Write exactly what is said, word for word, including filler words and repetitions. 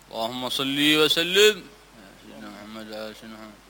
اللهم صل وسلم على سيدنا محمد وعلى آل سيدنا محمد.